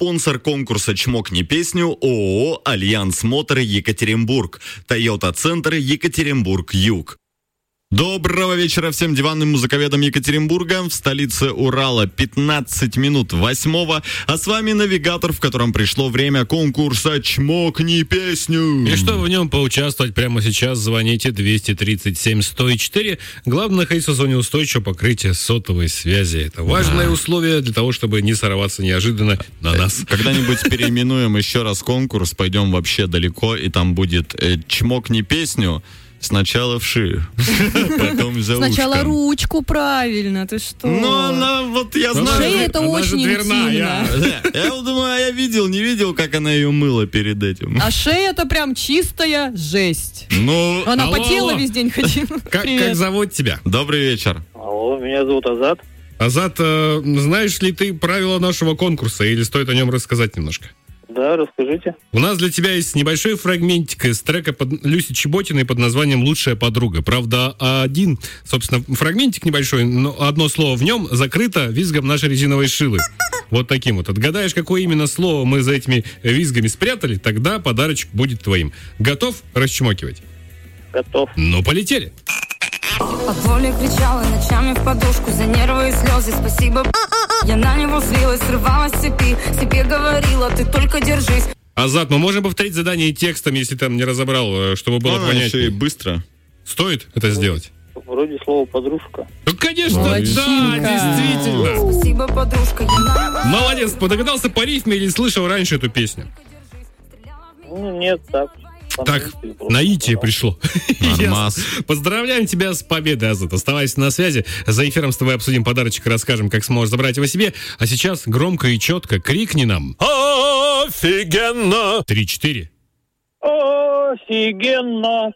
спонсор конкурса «Чмокни песню» ООО «Альянс Моторы Екатеринбург», Тойота-центр Екатеринбург-Юг. Доброго вечера всем диванным музыковедам Екатеринбурга. В столице Урала 15 минут 8, а с вами навигатор, в котором пришло время конкурса «Чмокни песню». И чтобы в нем поучаствовать прямо сейчас, звоните 237-104. Главное находиться в зоне устойчивого покрытия сотовой связи. Это важное условие для того, чтобы не сорваться неожиданно на нас. Когда-нибудь переименуем еще раз конкурс, пойдем вообще далеко, и там будет «Чмокни песню». Сначала в шею, потом за ушком. Сначала ручку, правильно, ты что? Но она, вот я знаю... Шея это очень интимно. Я думаю, я не видел, как она ее мыла перед этим. А шея-то прям чистая жесть. Ну, она потела весь день ходила. Как зовут тебя? Добрый вечер. Алло, меня зовут Азат. Азат, знаешь ли ты правила нашего конкурса, или стоит о нем рассказать немножко? Да, расскажите. У нас для тебя есть небольшой фрагментик из трека Люси Чеботиной под названием «Лучшая подруга». Правда, один, собственно, фрагментик небольшой, но одно слово в нем закрыто визгом нашей резиновой шилы. Вот таким вот. Отгадаешь, какое именно слово мы за этими визгами спрятали, тогда подарочек будет твоим. Готов расчмокивать? Готов. Ну, полетели. От боли кричала ночами в подушку, за нервы и слезы спасибо. Я на него злилась, срывалась с цепи, себе говорила, ты только держись. Азат, мы можем повторить задание текстом, если там не разобрал, чтобы было понятнее. Еще и быстро. Стоит это сделать? Вроде слова подружка. Ну, конечно, Молодчинка. да, действительно. Спасибо, подружка, я на него... Молодец, догадался по рифме или слышал раньше эту песню? Ну, нет, так. Так, наитие пришло. Нормас. Поздравляем тебя с победой, Азат. Оставайся на связи. За эфиром с тобой обсудим подарочек и расскажем, как сможешь забрать его себе. А сейчас громко и четко крикни нам. Офигенно! 3-4. Офигенно!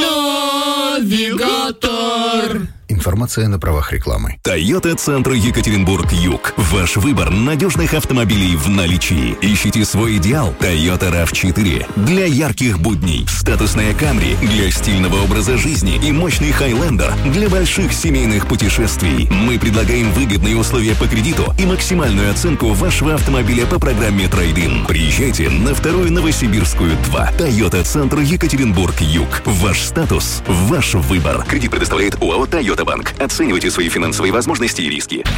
Навигатор! Информация на правах рекламы. Тойота-центр Екатеринбург-Юг. Ваш выбор надежных автомобилей в наличии. Ищите свой идеал. Toyota RAV4 для ярких будней. Статусная Camry для стильного образа жизни и мощный Highlander для больших семейных путешествий. Мы предлагаем выгодные условия по кредиту и максимальную оценку вашего автомобиля по программе Trade-in. Приезжайте на 2-ю Новосибирскую 2. Тойота-центр Екатеринбург-Юг. Ваш статус, ваш выбор. Кредит предоставляет ОАО «Тойота Банк». Оценивайте свои финансовые возможности и риски.